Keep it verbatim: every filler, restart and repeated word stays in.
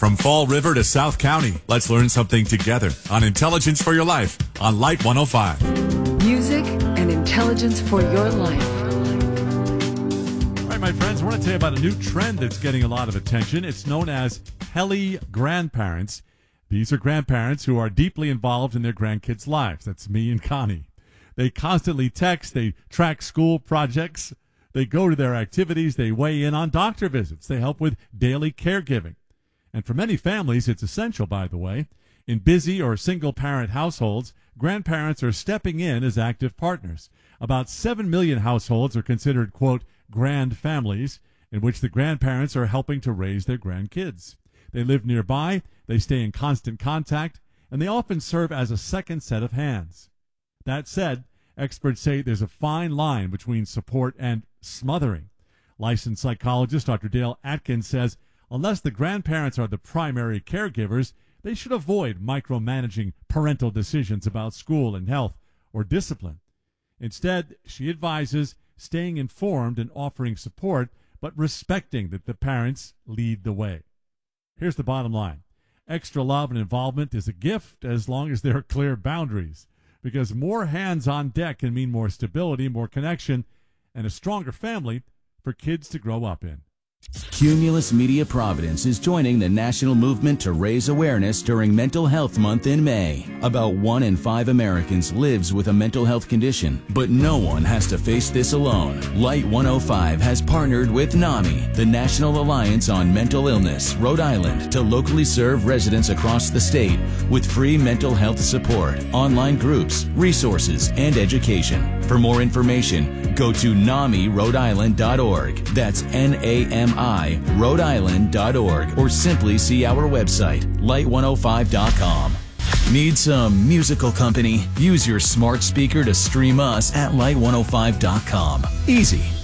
From Fall River to South County, let's learn something together on Intelligence for Your Life on Light one oh five. Music and intelligence for your life. All right, my friends, I want to tell you about a new trend that's getting a lot of attention. It's known as Heli grandparents. These are grandparents who are deeply involved in their grandkids' lives. That's me and Connie. They constantly text, they track school projects, they go to their activities, they weigh in on doctor visits, they help with daily caregiving. And for many families, it's essential, by the way. In busy or single-parent households, grandparents are stepping in as active partners. About seven million households are considered, quote, grand families, in which the grandparents are helping to raise their grandkids. They live nearby, they stay in constant contact, and they often serve as a second set of hands. That said, experts say there's a fine line between support and smothering. Licensed psychologist Doctor Dale Atkins says unless the grandparents are the primary caregivers, they should avoid micromanaging parental decisions about school and health or discipline. Instead, she advises staying informed and offering support, but respecting that the parents lead the way. Here's the bottom line. Extra love and involvement is a gift as long as there are clear boundaries, because more hands on deck can mean more stability, more connection, and a stronger family for kids to grow up in. Cumulus Media Providence is joining the national movement to raise awareness during Mental Health Month in May. About one in five Americans lives with a mental health condition, but no one has to face this alone. Light one oh five has partnered with NAMI, the National Alliance on Mental Illness, Rhode Island, to locally serve residents across the state with free mental health support, online groups, resources, and education. For more information, go to nami rhode island dot org. That's N A M I Rhode Island dot org, or simply see our website, light one oh five dot com. Need some musical company? Use your smart speaker to stream us at light one oh five dot com. Easy.